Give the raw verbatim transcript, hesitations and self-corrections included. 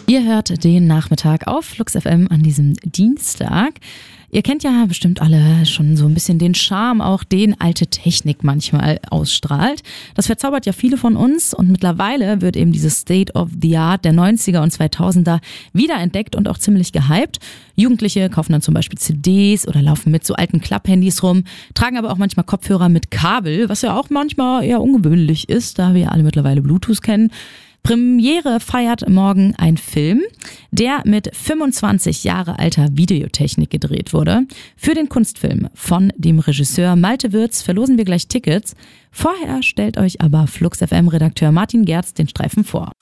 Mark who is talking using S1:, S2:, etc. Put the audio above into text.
S1: Ihr hört den Nachmittag auf Flux F M an diesem Dienstag. Ihr kennt ja bestimmt alle schon so ein bisschen den Charme, auch den alte Technik manchmal ausstrahlt. Das verzaubert ja viele von uns und mittlerweile wird eben dieses State of the Art der neunziger und zweitausender wiederentdeckt und auch ziemlich gehypt. Jugendliche kaufen dann zum Beispiel C Ds oder laufen mit so alten Klapphandys rum, tragen aber auch manchmal Kopfhörer mit Kabel, was ja auch manchmal eher ungewöhnlich ist, da wir ja alle mittlerweile Bluetooth kennen. Premiere feiert morgen ein Film, der mit fünfundzwanzig Jahre alter Videotechnik gedreht wurde. Für den Kunstfilm von dem Regisseur Malte Würz verlosen wir gleich Tickets. Vorher stellt euch aber Flux F M-Redakteur Martin Gerz den Streifen vor.